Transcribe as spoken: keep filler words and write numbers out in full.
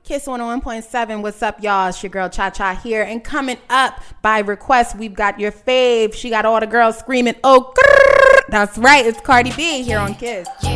Kiss one oh one point seven. What's up, y'all? It's your girl Cha Cha here. And coming up by request, we've got your fave. She got all the girls screaming, oh, grrr. That's right. It's Cardi B here on Kiss. Yeah.